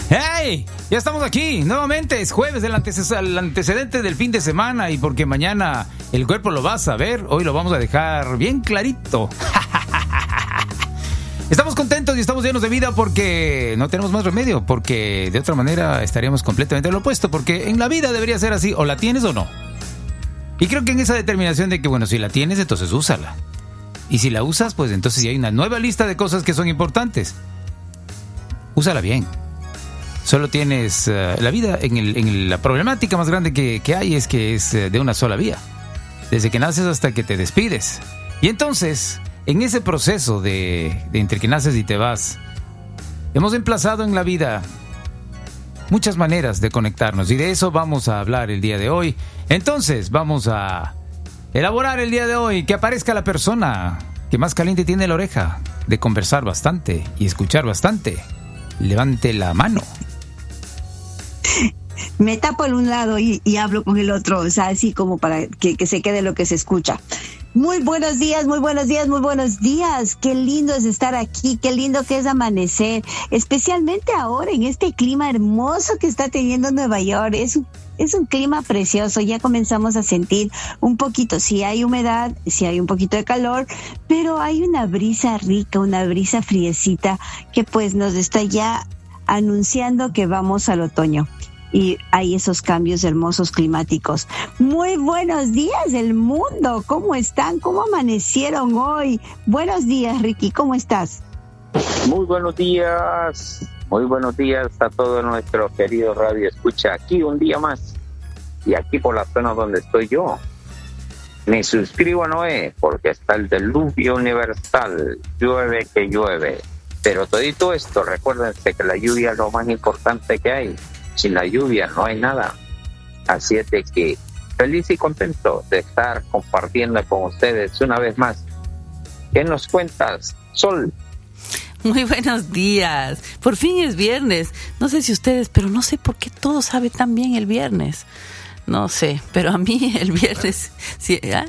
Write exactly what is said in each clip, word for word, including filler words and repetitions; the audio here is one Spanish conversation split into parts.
¡Hey! Ya estamos aquí, nuevamente, es jueves, el, antes- el antecedente del fin de semana, y porque mañana el cuerpo lo va a saber, hoy lo vamos a dejar bien clarito. Estamos contentos y estamos llenos de vida porque no tenemos más remedio, porque de otra manera estaríamos completamente lo opuesto, porque en la vida debería ser así, o la tienes o no. Y creo que en esa determinación de que, bueno, si la tienes, entonces úsala. Y si la usas, pues entonces ya hay una nueva lista de cosas que son importantes. Úsala bien. Solo tienes uh, la vida, en, el, en la problemática más grande que, que hay es que es uh, de una sola vía. Desde que naces hasta que te despides. Y entonces, en ese proceso de, de entre que naces y te vas, hemos emplazado en la vida muchas maneras de conectarnos. Y de eso vamos a hablar el día de hoy. Entonces, vamos a elaborar el día de hoy que aparezca la persona que más caliente tiene la oreja de conversar bastante y escuchar bastante. Levante la mano. Me tapo en un lado y, y hablo con el otro, o sea, así como para que, que se quede lo que se escucha. Muy buenos días, muy buenos días, muy buenos días. Qué lindo es estar aquí, qué lindo que es amanecer, especialmente ahora en este clima hermoso que está teniendo Nueva York. Es un, es un clima precioso, ya comenzamos a sentir un poquito, sí hay humedad, sí hay un poquito de calor, pero hay una brisa rica, una brisa friecita que pues nos está ya anunciando que vamos al otoño. Y hay esos cambios hermosos climáticos. Muy buenos días, el mundo. ¿Cómo están? ¿Cómo amanecieron hoy? Buenos días, Ricky. ¿Cómo estás? Muy buenos días. Muy buenos días a todo nuestro querido radio escucha. Aquí un día más. Y aquí por la zona donde estoy yo. Me suscribo a Noé porque está el diluvio universal. Llueve que llueve. Pero todito esto, recuérdense que la lluvia es lo más importante que hay. Sin la lluvia no hay nada. Así es de que feliz y contento de estar compartiendo con ustedes una vez más. ¿Qué nos cuentas, Sol? Muy buenos días. Por fin es viernes. No sé si ustedes, pero no sé por qué todo sabe tan bien el viernes. No sé, pero a mí el viernes... ¿Sí? ¿Eh?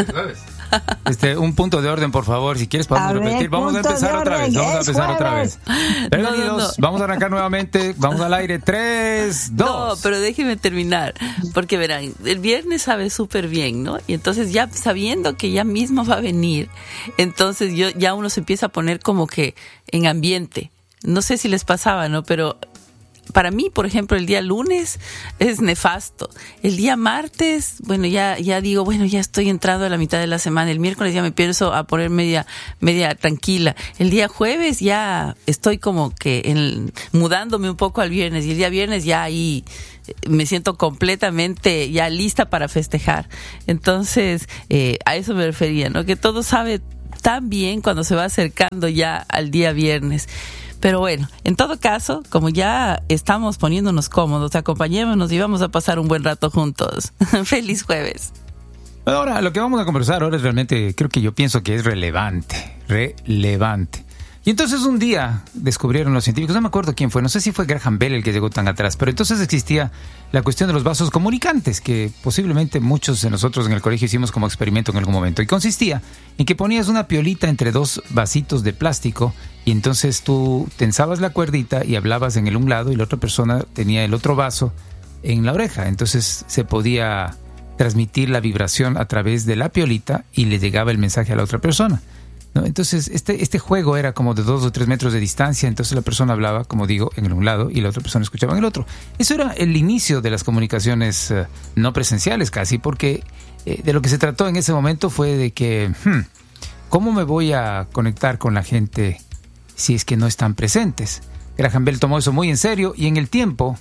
Este, un punto de orden, por favor. Si quieres podemos a repetir. Ver, vamos a empezar otra vez. Vamos a empezar otra vez. Bienvenidos. No, no, no. Vamos a arrancar nuevamente. Vamos al aire. Tres, dos. No, pero déjenme terminar. Porque verán, el viernes sabe súper bien, ¿no? Y entonces ya sabiendo que ya mismo va a venir, entonces yo, ya uno se empieza a poner como que en ambiente. No sé si les pasaba, ¿no? Pero para mí, por ejemplo, el día lunes es nefasto. El día martes, bueno, ya ya digo, bueno, ya estoy entrado a la mitad de la semana. El miércoles ya me empiezo a poner media media tranquila. El día jueves ya estoy como que en, mudándome un poco al viernes. Y el día viernes ya ahí me siento completamente ya lista para festejar. Entonces, eh, a eso me refería, ¿no? Que todo sabe tan bien cuando se va acercando ya al día viernes. Pero bueno, en todo caso, como ya estamos poniéndonos cómodos, acompañémonos y vamos a pasar un buen rato juntos. ¡Feliz jueves! Ahora, lo que vamos a conversar ahora es realmente, creo que yo pienso que es relevante, relevante. Y entonces un día descubrieron los científicos, no me acuerdo quién fue, no sé si fue Graham Bell el que llegó tan atrás, pero entonces existía la cuestión de los vasos comunicantes, que posiblemente muchos de nosotros en el colegio hicimos como experimento en algún momento, y consistía en que ponías una piolita entre dos vasitos de plástico, y entonces tú tensabas la cuerdita y hablabas en el un lado, y la otra persona tenía el otro vaso en la oreja, entonces se podía transmitir la vibración a través de la piolita y le llegaba el mensaje a la otra persona, ¿no? Entonces este, este juego era como de dos o tres metros de distancia, entonces la persona hablaba, como digo, en el un lado y la otra persona escuchaba en el otro. Eso era el inicio de las comunicaciones uh, no presenciales casi, porque eh, de lo que se trató en ese momento fue de que, hmm, ¿cómo me voy a conectar con la gente si es que no están presentes? Graham Bell tomó eso muy en serio y en el tiempo,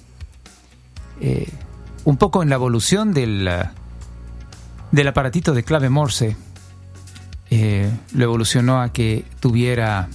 eh, un poco en la evolución del, uh, del aparatito de clave Morse, Eh, lo evolucionó a que tuviera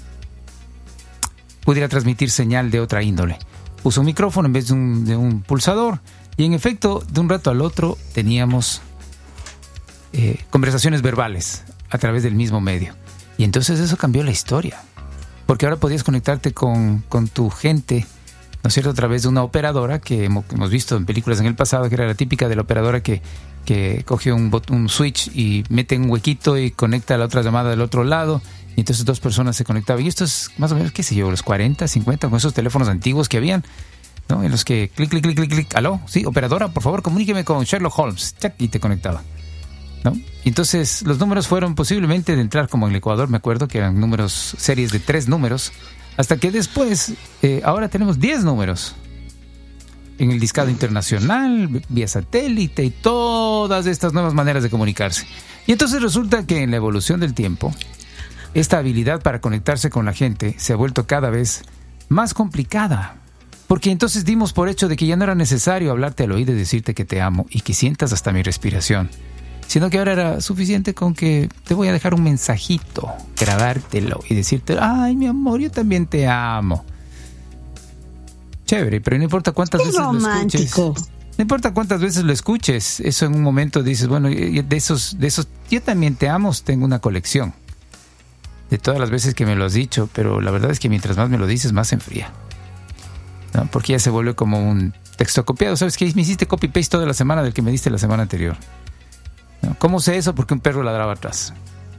pudiera transmitir señal de otra índole. Puso un micrófono en vez de un, de un pulsador y en efecto de un rato al otro teníamos eh, conversaciones verbales a través del mismo medio, y entonces eso cambió la historia, porque ahora podías conectarte con, con tu gente, ¿no es cierto?, a través de una operadora que hemos, hemos visto en películas en el pasado, que era la típica de la operadora que que coge un, bot- un switch y mete un huequito y conecta la otra llamada del otro lado, y entonces dos personas se conectaban. Y esto es más o menos, qué sé yo, los cuarenta, cincuenta, con esos teléfonos antiguos que habían. ¿no? En los que clic, clic, clic, clic, clic, aló, sí, operadora, por favor, comuníqueme con Sherlock Holmes, chac, y te conectaba, ¿no? Y entonces los números fueron posiblemente de entrar como en el Ecuador, me acuerdo que eran números, series de tres números, hasta que después, eh, ahora tenemos diez números en el discado internacional, vía satélite y todas estas nuevas maneras de comunicarse. Y entonces resulta que en la evolución del tiempo, esta habilidad para conectarse con la gente se ha vuelto cada vez más complicada. Porque entonces dimos por hecho de que ya no era necesario hablarte al oído y decirte que te amo y que sientas hasta mi respiración, sino que ahora era suficiente con que te voy a dejar un mensajito, grabártelo y decirte, ay, mi amor, yo también te amo. Chévere, pero no importa cuántas Qué veces romántico. lo escuches. No importa cuántas veces lo escuches, eso en un momento dices, bueno, de esos, de esos, yo también te amo, tengo una colección de todas las veces que me lo has dicho, pero la verdad es que mientras más me lo dices, más se enfría, ¿no? Porque ya se vuelve como un texto copiado. ¿Sabes qué? Me hiciste copy-paste toda la semana del que me diste la semana anterior, ¿no? ¿Cómo sé eso? Porque un perro ladraba atrás.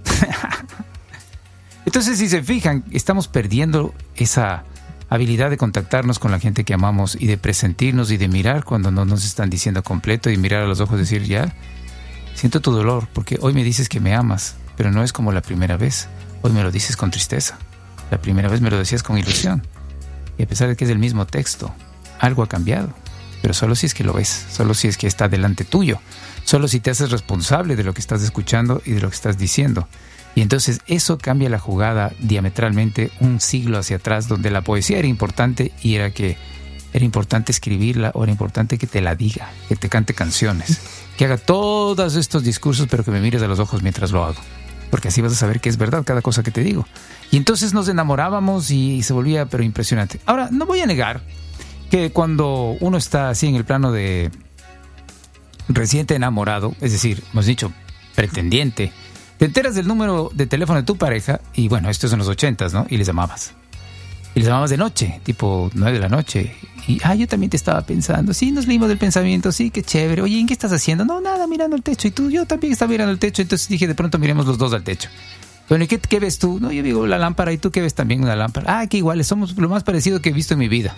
Entonces, si se fijan, estamos perdiendo esa habilidad de contactarnos con la gente que amamos y de presentirnos y de mirar cuando no nos están diciendo completo y mirar a los ojos y decir, ya, siento tu dolor porque hoy me dices que me amas, pero no es como la primera vez. Hoy me lo dices con tristeza. La primera vez me lo decías con ilusión. Y a pesar de que es el mismo texto, algo ha cambiado. Pero solo si es que lo ves, solo si es que está delante tuyo, solo si te haces responsable de lo que estás escuchando y de lo que estás diciendo. Y entonces eso cambia la jugada diametralmente un siglo hacia atrás, donde la poesía era importante y era que era importante escribirla o era importante que te la diga, que te cante canciones, que haga todos estos discursos, pero que me mires a los ojos mientras lo hago. Porque así vas a saber que es verdad cada cosa que te digo. Y entonces nos enamorábamos y se volvía pero impresionante. Ahora, no voy a negar que cuando uno está así en el plano de reciente enamorado, es decir, hemos dicho pretendiente, te enteras del número de teléfono de tu pareja y bueno, esto es en los ochentas, ¿no? Y les llamabas. Y les llamabas de noche, tipo nueve de la noche. Y, ah, yo también te estaba pensando. Sí, nos leímos del pensamiento, sí, qué chévere. Oye, ¿en qué estás haciendo? No, nada, mirando el techo. Y tú, yo también estaba mirando el techo. Entonces dije, de pronto miremos los dos al techo. Bueno, ¿y qué, qué ves tú? No, yo digo la lámpara. ¿Y tú qué ves también? Una lámpara. Ah, que iguales, somos lo más parecido que he visto en mi vida.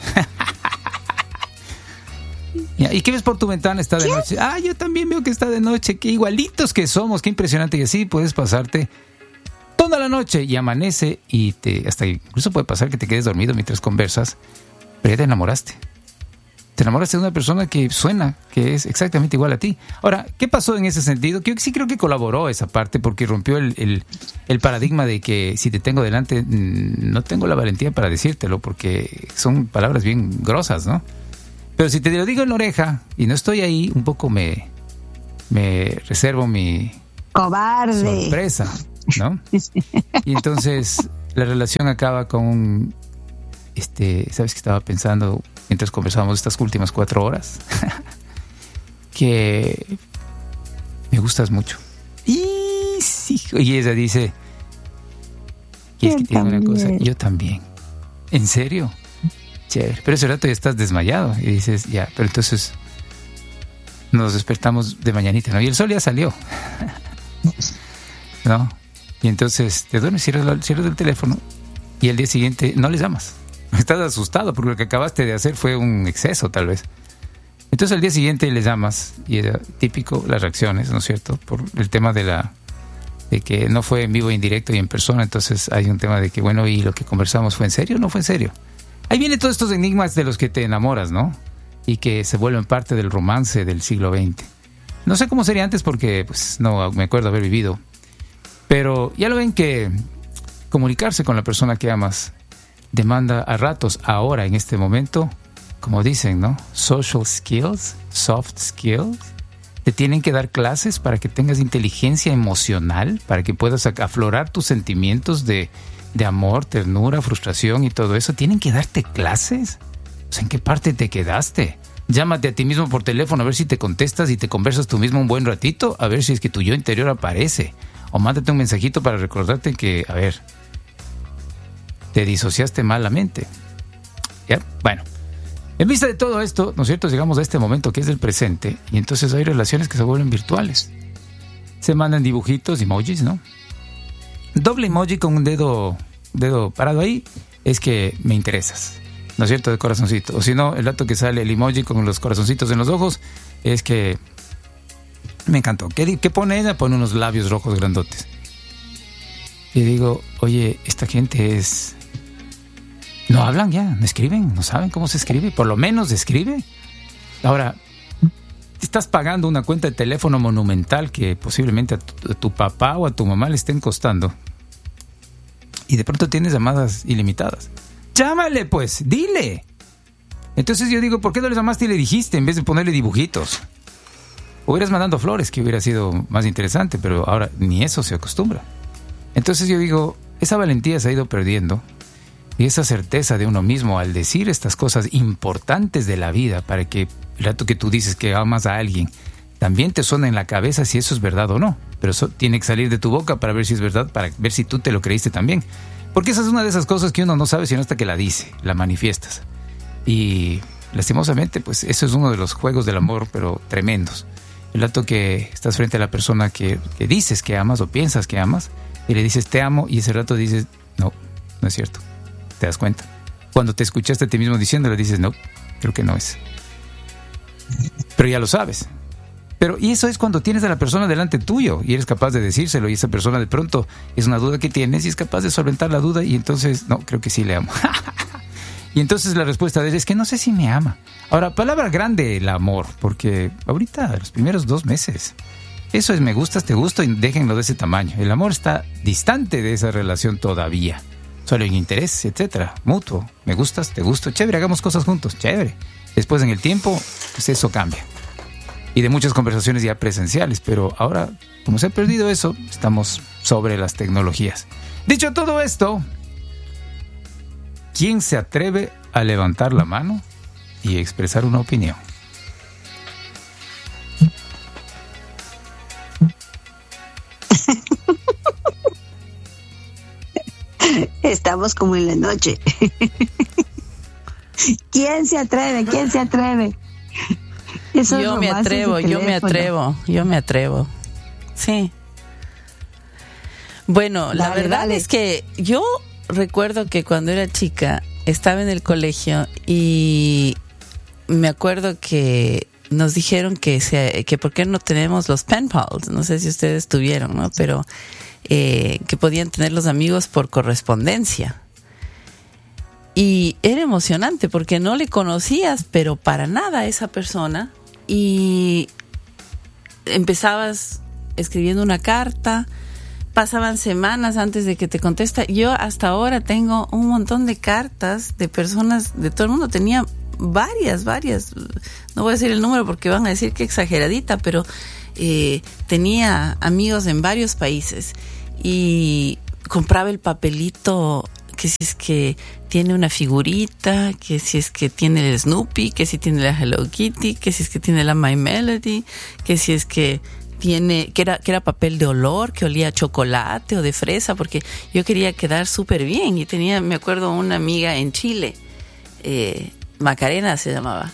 ¿Y qué ves por tu ventana? Está de noche. Ah, yo también veo que está de noche. Qué igualitos que somos, qué impresionante. Y así puedes pasarte toda la noche y amanece y te hasta incluso puede pasar que te quedes dormido mientras conversas, pero ya te enamoraste. Te enamoraste de una persona que suena que es exactamente igual a ti. Ahora, ¿qué pasó en ese sentido? Que yo sí creo que colaboró esa parte porque rompió el, el, el paradigma de que si te tengo delante no tengo la valentía para decírtelo porque son palabras bien grosas, ¿no? Pero si te lo digo en la oreja y no estoy ahí, un poco me, me reservo mi cobarde sorpresa, ¿no? Y entonces la relación acaba con un, este, ¿sabes qué estaba pensando mientras conversábamos estas últimas cuatro horas? Que me gustas mucho. Y sí, y ella dice, y es que tiene una cosa, yo también. ¿En serio? Chévere. Pero ese rato ya estás desmayado y dices, ya, pero entonces nos despertamos de mañanita, ¿no? Y el sol ya salió, ¿no? Y entonces te duermes, cierras, cierras el teléfono y al día siguiente no les llamas. Estás asustado porque lo que acabaste de hacer fue un exceso, tal vez. Entonces al día siguiente les llamas y era típico las reacciones, ¿no es cierto? Por el tema de la de que no fue en vivo, en directo y en persona. Entonces hay un tema de que, bueno, ¿y lo que conversamos fue en serio o no fue en serio? Ahí vienen todos estos enigmas de los que te enamoras, ¿no? Y que se vuelven parte del romance del siglo veinte. No sé cómo sería antes porque pues no me acuerdo haber vivido. Pero ya lo ven que comunicarse con la persona que amas demanda a ratos, ahora en este momento, como dicen, ¿no? Social skills, soft skills. Te tienen que dar clases para que tengas inteligencia emocional, para que puedas aflorar tus sentimientos de, de amor, ternura, frustración y todo eso. ¿Tienen que darte clases? O sea, ¿en qué parte te quedaste? Llámate a ti mismo por teléfono a ver si te contestas y te conversas tú mismo un buen ratito, a ver si es que tu yo interior aparece. O mándate un mensajito para recordarte que, a ver, te disociaste malamente. ¿Ya? Bueno, en vista de todo esto, ¿no es cierto? Llegamos a este momento que es el presente y entonces hay relaciones que se vuelven virtuales. Se mandan dibujitos, emojis, ¿no? Doble emoji con un dedo, dedo parado ahí es que me interesas. ¿no es cierto?, de corazoncito. O si no, el rato que sale el emoji con los corazoncitos en los ojos, es que me encantó. ¿Qué, qué pone ella? Pone unos labios rojos grandotes. Y digo, oye, esta gente es... No hablan ya, no escriben, no saben cómo se escribe, por lo menos escribe. Ahora, estás pagando una cuenta de teléfono monumental que posiblemente a tu, a tu papá o a tu mamá le estén costando. Y de pronto tienes llamadas ilimitadas. Llámale pues, dile. Entonces yo digo, ¿por qué no le llamaste y le dijiste en vez de ponerle dibujitos? Hubieras mandando flores, que hubiera sido más interesante, pero ahora ni eso se acostumbra. Entonces yo digo, esa valentía se ha ido perdiendo y esa certeza de uno mismo al decir estas cosas importantes de la vida para que el rato que tú dices que amas a alguien también te suena en la cabeza si eso es verdad o no. Pero eso tiene que salir de tu boca para ver si es verdad, para ver si tú te lo creíste también. Porque esa es una de esas cosas que uno no sabe sino hasta que la dice, la manifiestas. Y lastimosamente, pues eso es uno de los juegos del amor, pero tremendos. El rato que estás frente a la persona que, que dices que amas o piensas que amas, y le dices te amo, y ese rato dices, no, no es cierto. Te das cuenta. Cuando te escuchaste a ti mismo diciéndole, dices, no, creo que no es. Pero ya lo sabes. Pero, y eso es cuando tienes a la persona delante tuyo y eres capaz de decírselo, y esa persona de pronto es una duda que tienes y es capaz de solventar la duda, y entonces, no, creo que sí le amo. Y entonces la respuesta de él es que no sé si me ama. Ahora, palabra grande el amor, porque ahorita, los primeros dos meses, eso es me gustas, te gusto, y déjenlo de ese tamaño. El amor está distante de esa relación todavía. Solo en interés, etcétera, mutuo. Me gustas, te gusto, chévere, hagamos cosas juntos, chévere. Después en el tiempo, pues eso cambia. Y de muchas conversaciones ya presenciales, pero ahora, como se ha perdido eso, estamos sobre las tecnologías. Dicho todo esto, ¿quién se atreve a levantar la mano y expresar una opinión? Estamos como en la noche. ¿Quién se atreve? ¿Quién se atreve? Eso yo me atrevo, yo me atrevo, yo me atrevo. Sí. Bueno, dale, la verdad dale. Es que yo recuerdo que cuando era chica estaba en el colegio y me acuerdo que nos dijeron que se, que por qué no tenemos los pen pals, no sé si ustedes tuvieron, ¿no? Pero eh, que podían tener los amigos por correspondencia. Y era emocionante porque no le conocías, pero para nada a esa persona, y empezabas escribiendo una carta, pasaban semanas antes de que te contesta. Yo hasta ahora tengo un montón de cartas de personas de todo el mundo. Tenía varias, varias. No voy a decir el número porque van a decir que exageradita, pero eh, tenía amigos en varios países y compraba el papelito, que si es que tiene una figurita, que si es que tiene el Snoopy, que si tiene la Hello Kitty, que si es que tiene la My Melody, que si es que tiene, que era, que era papel de olor, que olía a chocolate o de fresa, porque yo quería quedar súper bien. Y tenía, me acuerdo, una amiga en Chile, eh, Macarena se llamaba,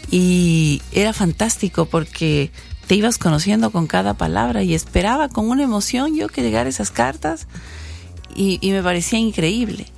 y era fantástico porque te ibas conociendo con cada palabra y esperaba con una emoción yo que llegara esas cartas, y, y me parecía increíble.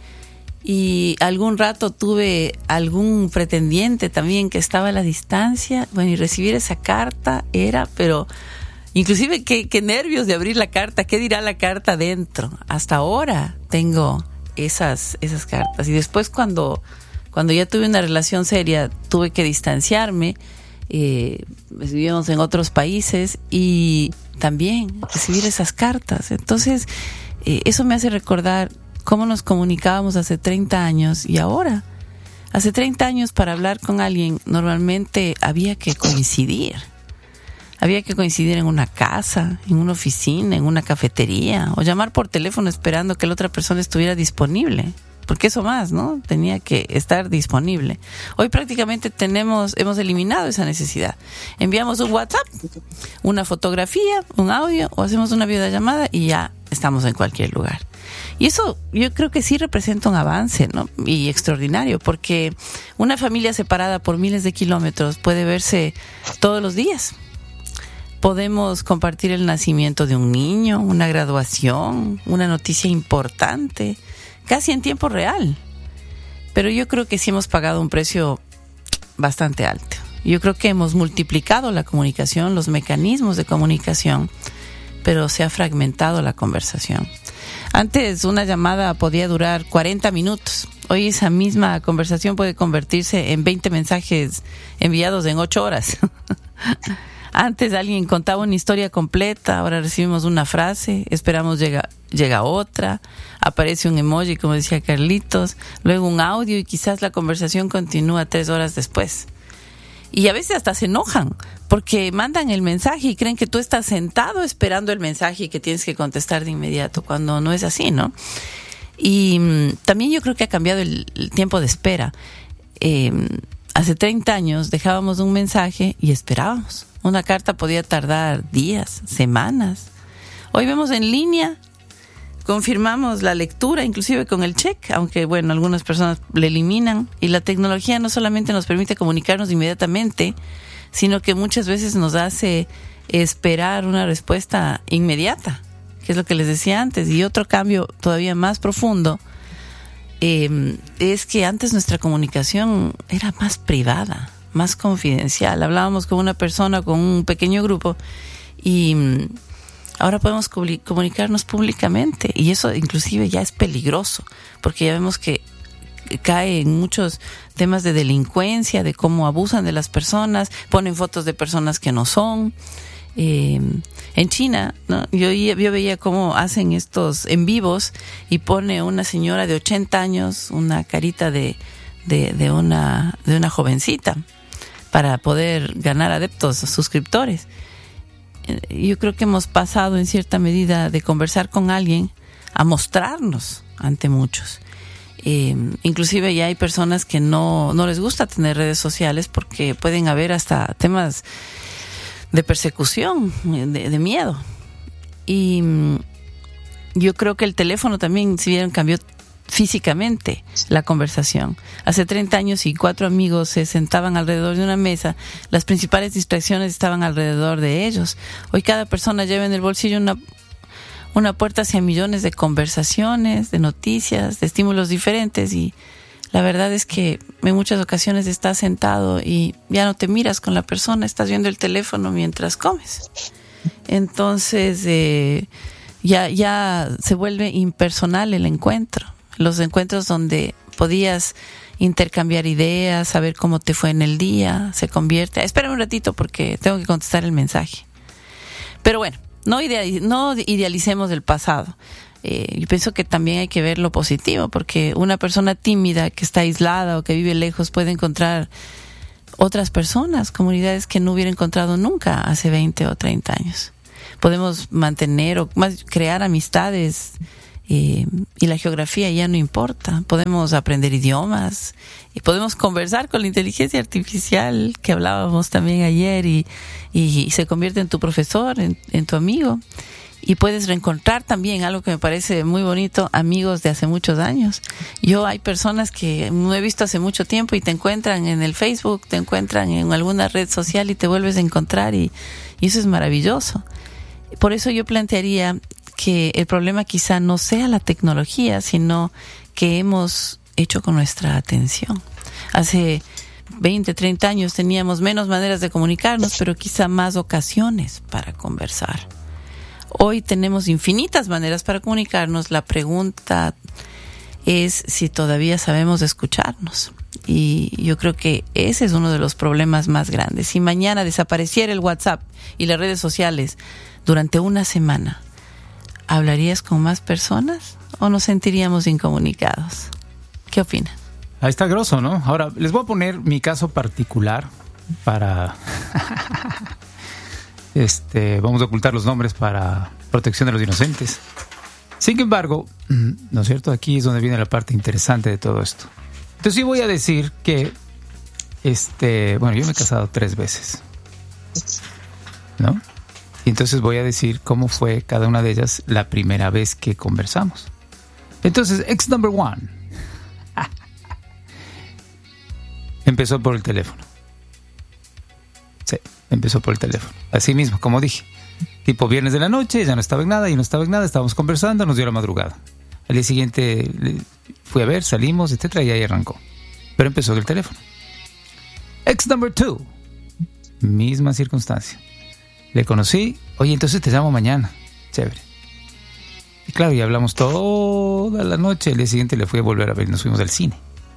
Y algún rato tuve algún pretendiente también que estaba a la distancia. Bueno, y recibir esa carta era, pero inclusive qué, qué nervios de abrir la carta, qué dirá la carta dentro. Hasta ahora tengo esas, esas cartas. Y después cuando, cuando ya tuve una relación seria, tuve que distanciarme. Eh, vivimos en otros países y también recibir esas cartas. Entonces, eh, eso me hace recordar cómo nos comunicábamos hace treinta años y ahora. Hace treinta años para hablar con alguien normalmente había que coincidir. Había que coincidir en una casa, en una oficina, en una cafetería, o llamar por teléfono esperando que la otra persona estuviera disponible. Porque eso más, ¿no? Tenía que estar disponible. Hoy prácticamente tenemos, hemos eliminado esa necesidad. Enviamos un WhatsApp, una fotografía, un audio, o hacemos una videollamada y ya estamos en cualquier lugar. Y eso yo creo que sí representa un avance, ¿no? Y extraordinario, porque una familia separada por miles de kilómetros puede verse todos los días. Podemos compartir el nacimiento de un niño, una graduación, una noticia importante, casi en tiempo real. pero yo creo que sí hemos pagado un precio bastante alto. Yo creo que hemos multiplicado la comunicación, los mecanismos de comunicación, pero se ha fragmentado la conversación. Antes una llamada podía durar cuarenta minutos. Hoy esa misma conversación puede convertirse en veinte mensajes enviados en ocho horas. Antes alguien contaba una historia completa, ahora recibimos una frase, esperamos llega, llega otra, aparece un emoji como decía Carlitos, luego un audio y quizás la conversación continúa tres horas después. Y a veces hasta se enojan porque mandan el mensaje y creen que tú estás sentado esperando el mensaje y que tienes que contestar de inmediato, cuando no es así, ¿no? Y mmm, también yo creo que ha cambiado el, el tiempo de espera. Eh, hace treinta años dejábamos un mensaje y esperábamos. Una carta podía tardar días, semanas. Hoy vemos en línea, confirmamos la lectura, inclusive con el check, aunque bueno, algunas personas le eliminan. Y la tecnología no solamente nos permite comunicarnos inmediatamente, sino que muchas veces nos hace esperar una respuesta inmediata, que es lo que les decía antes. Y otro cambio todavía más profundo eh, es que antes nuestra comunicación era más privada, más confidencial. Hablábamos con una persona, con un pequeño grupo, y ahora podemos comunicarnos públicamente, y eso inclusive ya es peligroso, porque ya vemos que cae en muchos temas de delincuencia, de cómo abusan de las personas, ponen fotos de personas que no son. Eh, en China, ¿no? yo, yo veía cómo hacen estos en vivos y pone una señora de ochenta años una carita de, de, de, una, de una jovencita para poder ganar adeptos, suscriptores. Yo creo que hemos pasado en cierta medida de conversar con alguien a mostrarnos ante muchos. Eh, inclusive ya hay personas que no, no les gusta tener redes sociales porque pueden haber hasta temas de persecución, de, de miedo. Y yo creo que el teléfono también, si bien cambió físicamente la conversación. Hace treinta años, si cuatro amigos se sentaban alrededor de una mesa, las principales distracciones estaban alrededor de ellos. Hoy cada persona lleva en el bolsillo una, una puerta hacia millones de conversaciones, de noticias, de estímulos diferentes, y la verdad es que en muchas ocasiones estás sentado y ya no te miras con la persona, estás viendo el teléfono mientras comes. Entonces eh, ya, ya se vuelve impersonal el encuentro. Los encuentros donde podías intercambiar ideas, saber cómo te fue en el día, se convierte... Espérame un ratito porque tengo que contestar el mensaje. Pero bueno, no, idealiz- no idealicemos el pasado. Eh, yo pienso que también hay que ver lo positivo, porque una persona tímida que está aislada o que vive lejos puede encontrar otras personas, comunidades que no hubiera encontrado nunca hace veinte o treinta años. Podemos mantener o más crear amistades. Eh, y la geografía ya no importa. Podemos aprender idiomas y podemos conversar con la inteligencia artificial que hablábamos también ayer, y, y, y se convierte en tu profesor, en, en tu amigo, y puedes reencontrar también algo que me parece muy bonito, amigos de hace muchos años. Yo hay personas que no he visto hace mucho tiempo y te encuentran en el Facebook, te encuentran en alguna red social y te vuelves a encontrar, y, y eso es maravilloso. Por eso yo plantearía que el problema quizá no sea la tecnología, sino que hemos hecho con nuestra atención. Hace veinte, treinta años teníamos menos maneras de comunicarnos, pero quizá más ocasiones para conversar. Hoy tenemos infinitas maneras para comunicarnos. La pregunta es si todavía sabemos escucharnos. Y yo creo que ese es uno de los problemas más grandes. Si mañana desapareciera el WhatsApp y las redes sociales durante una semana, ¿hablarías con más personas o nos sentiríamos incomunicados? ¿Qué opinan? Ahí está grosso, ¿no? Ahora, les voy a poner mi caso particular para... este, vamos a ocultar los nombres para protección de los inocentes. Sin embargo, ¿no es cierto? Aquí es donde viene la parte interesante de todo esto. Entonces sí voy a decir que, este, bueno, yo me he casado tres veces, ¿no? Y entonces voy a decir cómo fue cada una de ellas la primera vez que conversamos. Entonces, ex number one empezó por el teléfono. Sí, empezó por el teléfono. Así mismo, como dije. Tipo viernes de la noche, ella no estaba en nada, yo no estaba en nada, estábamos conversando, nos dio la madrugada. Al día siguiente fui a ver, salimos, etcétera, y ahí arrancó. Pero empezó el teléfono. Ex number two. Misma circunstancia. Le conocí. Oye, entonces te llamo mañana. Chévere. Y claro, ya hablamos toda la noche. El día siguiente le fui a volver a ver y nos fuimos al cine.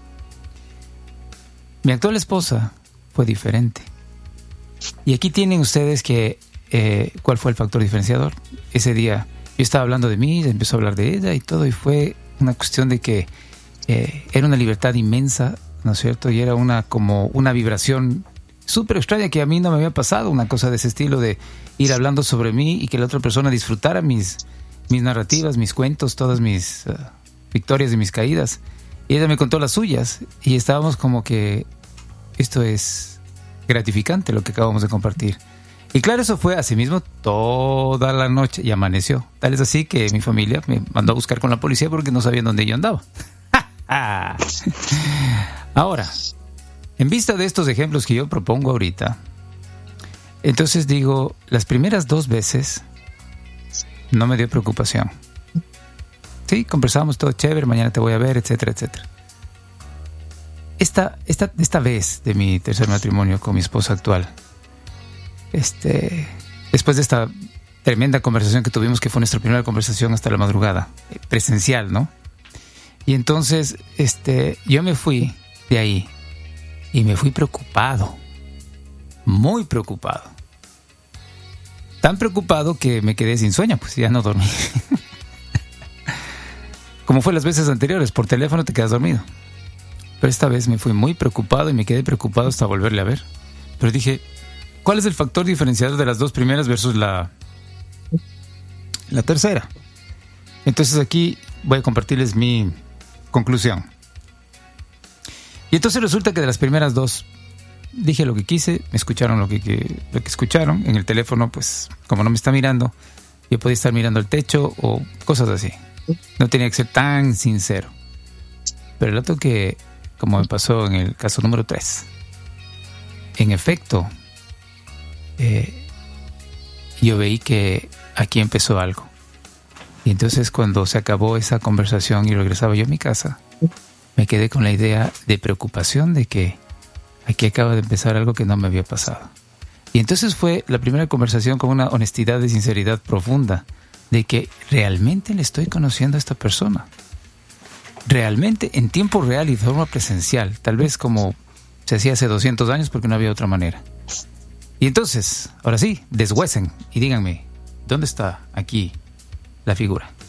Mi actual esposa fue diferente. Y aquí tienen ustedes que eh, cuál fue el factor diferenciador. Ese día yo estaba hablando de mí, empezó a hablar de ella y todo, y fue una cuestión de que eh, era una libertad inmensa, ¿no es cierto? Y era una como una vibración súper extraña que a mí no me había pasado, una cosa de ese estilo, de ir hablando sobre mí y que la otra persona disfrutara mis, mis narrativas, mis cuentos, todas mis uh, victorias y mis caídas. Y ella me contó las suyas y estábamos como que esto es gratificante lo que acabamos de compartir. Y claro, eso fue así mismo toda la noche y amaneció. Tal es así que mi familia me mandó a buscar con la policía porque no sabían dónde yo andaba. Ahora, en vista de estos ejemplos que yo propongo ahorita, entonces digo, las primeras dos veces no me dio preocupación. Sí, conversamos todo chévere, mañana te voy a ver, etcétera, etcétera. Esta, esta, esta vez de mi tercer matrimonio con mi esposa actual, este, después de esta tremenda conversación que tuvimos, que fue nuestra primera conversación hasta la madrugada, presencial, ¿no? Y entonces, este, yo me fui de ahí y me fui preocupado, muy preocupado. Tan preocupado que me quedé sin sueño, pues ya no dormí. Como fue las veces anteriores, por teléfono te quedas dormido. Pero esta vez me fui muy preocupado y me quedé preocupado hasta volverle a ver. Pero dije, ¿cuál es el factor diferenciador de las dos primeras versus la, la tercera? Entonces aquí voy a compartirles mi conclusión. Y entonces resulta que de las primeras dos dije lo que quise, me escucharon lo que, que, lo que escucharon. En el teléfono, pues, como no me está mirando, yo podía estar mirando el techo o cosas así. No tenía que ser tan sincero. Pero el otro que, como me pasó en el caso número tres, en efecto, eh, yo veí que aquí empezó algo. Y entonces cuando se acabó esa conversación y regresaba yo a mi casa, me quedé con la idea de preocupación de que aquí acaba de empezar algo que no me había pasado. Y entonces fue la primera conversación con una honestidad y sinceridad profunda de que realmente le estoy conociendo a esta persona. Realmente, en tiempo real y de forma presencial. Tal vez como se hacía hace doscientos años porque no había otra manera. Y entonces, ahora sí, deshuesen y díganme, ¿dónde está aquí la figura?